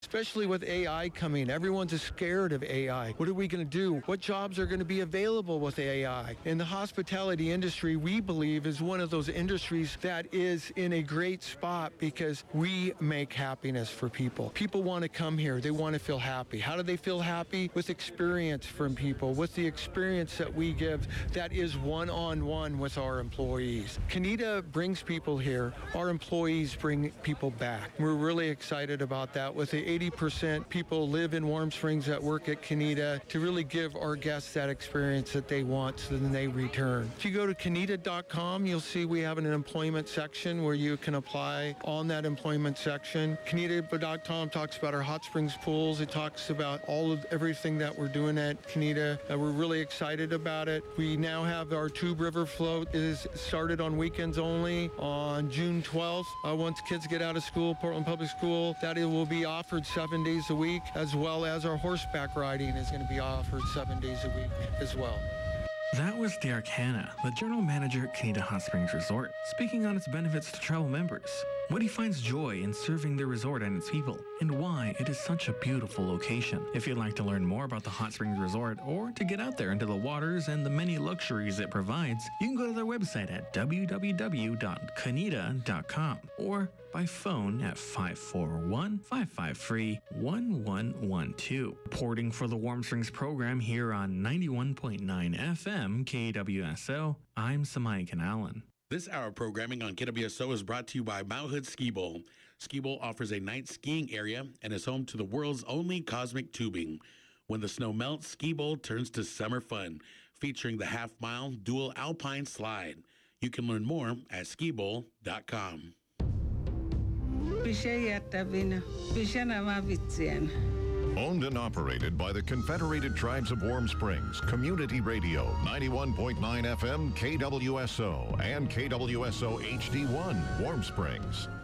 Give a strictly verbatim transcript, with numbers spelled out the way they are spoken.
especially with A I coming. Everyone's scared of A I. What are we going to do? What jobs are going to be available with A I? In the hospitality industry, we believe is one of those industries that is in a great spot because we make happiness for people. People want to come here. They want to feel happy. How do they feel happy? With experience from people, with the experience that we give that is one-on-one with our employees. Kanita brings people here. Our employees bring people back. We're really excited about that. With the eighty percent people live in Warm Springs that work at Kanita, to really give our guests that experience that they want so then they return. If you go to kanita dot com, you'll see we have an employment section where you can apply on that employment section. kanita dot com talks about our hot springs pools. It talks about all of everything that we're doing at Kanita. Uh, we're really excited about it. We now have our Tube River float. It is started on weekends only on June twelfth. Uh, once kids get out of school, Portland Public School, that it will be offered seven days a week, as well as our horseback riding is going to be offered seven days a week as well. That was Derek Hanna, the General Manager at Kanita Hot Springs Resort, speaking on its benefits to travel members, what he finds joy in serving the resort and its people, and why it is such a beautiful location. If you'd like to learn more about the Hot Springs Resort or to get out there into the waters and the many luxuries it provides, you can go to their website at w w w dot kanita dot com or by phone at five four one, five five three, one one one two. Reporting for the Warm Springs program here on ninety-one point nine F M K W S O, I'm Samaikan Allen. This hour of programming on K W S O is brought to you by Mount Hood Ski Bowl. Ski Bowl offers a night skiing area and is home to the world's only cosmic tubing. When the snow melts, Ski Bowl turns to summer fun, featuring the half-mile dual alpine slide. You can learn more at ski bowl dot com. Owned and operated by the Confederated Tribes of Warm Springs, Community Radio, ninety-one point nine F M K W S O and K W S O H D one, Warm Springs.